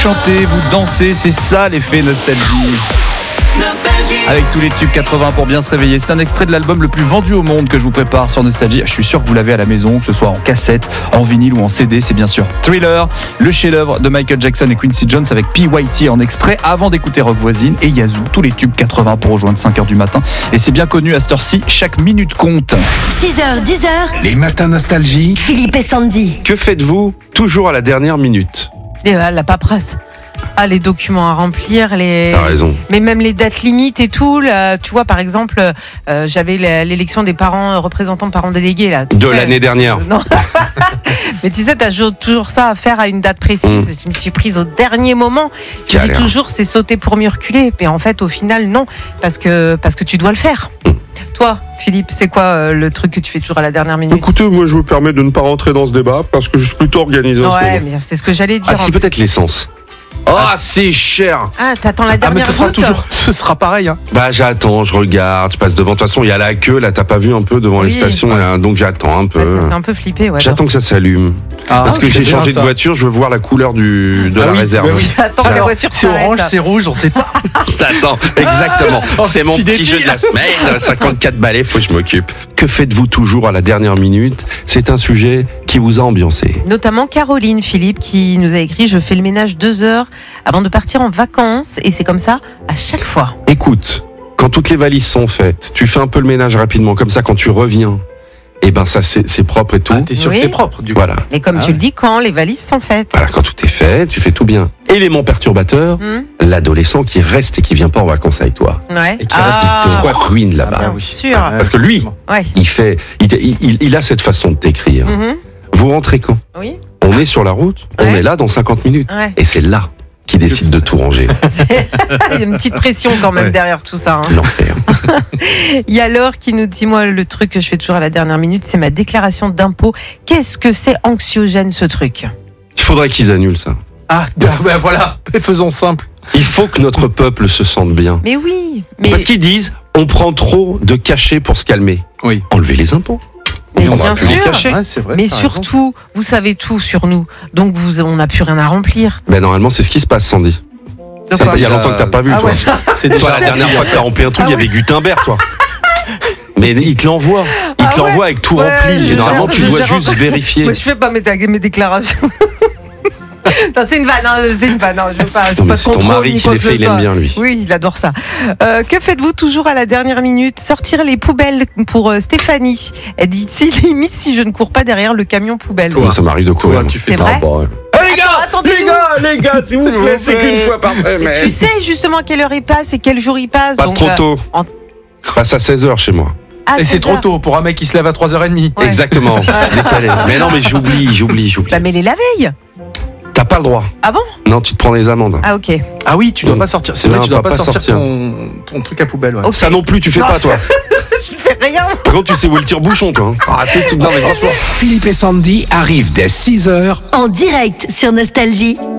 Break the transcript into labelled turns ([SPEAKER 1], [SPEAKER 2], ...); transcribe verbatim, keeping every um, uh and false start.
[SPEAKER 1] chantez, vous dansez, c'est ça l'effet nostalgie. Nostalgie. Avec tous les tubes quatre-vingts pour bien se réveiller. C'est un extrait de l'album le plus vendu au monde que je vous prépare sur Nostalgie. Je suis sûr que vous l'avez à la maison, que ce soit en cassette, en vinyle ou en C D. C'est bien sûr Thriller, le chef-d'œuvre de Michael Jackson et Quincy Jones avec P Y T en extrait avant d'écouter Rock Voisine et Yazoo. Tous les tubes quatre-vingts pour rejoindre cinq heures du matin. Et c'est bien connu à cette heure-ci, chaque minute compte.
[SPEAKER 2] six heures, dix heures.
[SPEAKER 3] Les matins Nostalgie.
[SPEAKER 2] Philippe et Sandy.
[SPEAKER 4] Que faites-vous toujours à la dernière minute ?
[SPEAKER 5] Et, euh, la paperasse. Ah, les documents à remplir, les.
[SPEAKER 4] T'as raison.
[SPEAKER 5] Mais même les dates limites et tout. Là, tu vois, par exemple, euh, j'avais l'élection des parents, euh, représentants parents délégués là.
[SPEAKER 4] De
[SPEAKER 5] sais,
[SPEAKER 4] l'année dernière.
[SPEAKER 5] Euh, non. Mais tu sais, t'as toujours ça à faire à une date précise. Mmh. Je me suis prise au dernier moment. Je
[SPEAKER 4] Galère.
[SPEAKER 5] dis toujours, c'est sauter pour mieux reculer. Mais en fait, au final, non, parce que parce que tu dois le faire. Mmh. Toi, Philippe, c'est quoi euh, le truc que tu fais toujours à la dernière minute ?
[SPEAKER 4] Écoutez, moi je me permets de ne pas rentrer dans ce débat parce que je suis plutôt organisé en ce moment.
[SPEAKER 5] Ouais, mais c'est ce que j'allais dire.
[SPEAKER 4] Ah, si, peut-être l'essence. Ah, oh, c'est cher.
[SPEAKER 5] Ah, t'attends la dernière
[SPEAKER 1] ah, mais ce sera
[SPEAKER 5] goutte
[SPEAKER 1] toujours, ce sera pareil. Hein.
[SPEAKER 4] Bah, j'attends, je regarde, je passe devant. De toute façon, il y a la queue, là, t'as pas vu un peu devant
[SPEAKER 5] oui.
[SPEAKER 4] les stations, là, donc j'attends un peu.
[SPEAKER 5] Ouais, ça fait un peu flipper, ouais.
[SPEAKER 4] J'attends que ça s'allume. Ah, parce que j'ai changé de voiture, je veux voir la couleur du, de ah la oui, réserve.
[SPEAKER 1] Bah oui.
[SPEAKER 5] Attends, la voiture
[SPEAKER 1] c'est orange, c'est rouge, on sait pas.
[SPEAKER 4] J'attends, exactement. Oh, c'est mon petit, petit jeu de la semaine. cinquante-quatre balais, faut que je m'occupe. Que faites-vous toujours à la dernière minute ? C'est un sujet qui vous a ambiancé.
[SPEAKER 5] Notamment Caroline, Philippe, qui nous a écrit « Je fais le ménage deux heures avant de partir en vacances et c'est comme ça à chaque fois. »
[SPEAKER 4] Écoute, quand toutes les valises sont faites, tu fais un peu le ménage rapidement, comme ça quand tu reviens, et eh ben ça c'est, c'est propre et tout.
[SPEAKER 1] Ah, t'es sûr oui. que c'est propre du coup.
[SPEAKER 4] Voilà.
[SPEAKER 5] Mais comme
[SPEAKER 1] ah,
[SPEAKER 5] tu
[SPEAKER 1] ouais.
[SPEAKER 5] le dis, quand les valises sont faites.
[SPEAKER 4] Voilà, quand tout est fait, tu fais tout bien. Élément perturbateur, mmh. l'adolescent qui reste et qui vient pas en vacances avec toi.
[SPEAKER 5] Ouais.
[SPEAKER 4] Et qui ah. reste, il te squatte ruine là-bas.
[SPEAKER 5] Bien
[SPEAKER 4] oui.
[SPEAKER 5] sûr.
[SPEAKER 4] Parce que lui,
[SPEAKER 5] ouais.
[SPEAKER 4] il fait, il, il, il a cette façon de t'écrire. Mmh. Vous rentrez quand ?
[SPEAKER 5] Oui.
[SPEAKER 4] On est sur la route,
[SPEAKER 5] ouais.
[SPEAKER 4] on est là dans cinquante minutes. Ouais. Et c'est là qui décide de tout ranger.
[SPEAKER 5] Il y a une petite pression quand même ouais. derrière tout ça. Hein.
[SPEAKER 4] L'enfer.
[SPEAKER 5] Il y a Laure qui nous dit, moi, le truc que je fais toujours à la dernière minute, c'est ma déclaration d'impôt. Qu'est-ce que c'est anxiogène, ce truc ?
[SPEAKER 4] Il faudrait qu'ils annulent ça.
[SPEAKER 1] Ah, ben voilà, faisons simple.
[SPEAKER 4] Il faut que notre peuple se sente bien.
[SPEAKER 5] Mais oui. Mais...
[SPEAKER 4] Parce qu'ils disent, on prend trop de cachets pour se calmer.
[SPEAKER 1] Oui.
[SPEAKER 4] Enlevez les impôts.
[SPEAKER 5] Mais on bien sûr,
[SPEAKER 1] ouais, c'est vrai,
[SPEAKER 5] mais surtout, raison. Vous savez tout sur nous, donc vous, on n'a plus rien à remplir.
[SPEAKER 4] Ben normalement, c'est ce qui se passe, Sandy. C'est, il y a longtemps que t'as pas vu, ah toi. Ouais. C'est déjà toi, la dernière fois que t'as rempli un truc, il ah ouais. y avait Gutenberg, toi. Mais il te l'envoie, il te ah l'envoie ouais. avec tout ouais, rempli. Et normalement, tu dois juste rempli. vérifier.
[SPEAKER 5] Moi, je fais pas mes, mes déclarations. Non, c'est une vanne, hein, c'est une vanne. Non, je veux pas, je veux
[SPEAKER 4] non,
[SPEAKER 5] pas
[SPEAKER 4] c'est ton mari qui les fait, il aime bien lui.
[SPEAKER 5] Oui, il adore ça. Euh, que faites-vous toujours à la dernière minute ? Sortir les poubelles pour euh, Stéphanie. Elle dit, si limite si je ne cours pas derrière le camion poubelle.
[SPEAKER 4] Toi, ça m'arrive de courir.
[SPEAKER 5] Tu fais ça.
[SPEAKER 4] Ouais.
[SPEAKER 5] Les gars, attends,
[SPEAKER 4] les gars, les gars, s'il vous plaît, c'est qu'une fois par semaine.
[SPEAKER 5] Tu sais justement à quelle heure il passe et quel jour il passe.
[SPEAKER 4] Passe
[SPEAKER 5] donc,
[SPEAKER 4] trop tôt.
[SPEAKER 5] Euh, en...
[SPEAKER 4] Passe à seize heures chez moi.
[SPEAKER 5] Ah,
[SPEAKER 1] et c'est trop tôt pour un mec qui se lève à trois heures trente.
[SPEAKER 5] Ouais.
[SPEAKER 4] Exactement. Décalé. Mais non, mais j'oublie, j'oublie, j'oublie.
[SPEAKER 5] Bah, mais les la veille.
[SPEAKER 4] T'as pas le droit.
[SPEAKER 5] Ah bon ?
[SPEAKER 4] Non, tu te prends des amendes.
[SPEAKER 5] Ah ok.
[SPEAKER 1] Ah oui, tu dois
[SPEAKER 4] non.
[SPEAKER 1] pas sortir. C'est non, vrai, tu dois pas, pas sortir, sortir. Ton, ton truc à poubelle. Ouais.
[SPEAKER 4] Okay. Ça non plus, tu fais non. pas toi.
[SPEAKER 5] Je fais rien.
[SPEAKER 4] Par contre, tu sais où est le tire-bouchon, toi. Ah, c'est tout. Non mais franchement.
[SPEAKER 3] Philippe et Sandy arrivent dès six heures
[SPEAKER 2] en direct sur Nostalgie.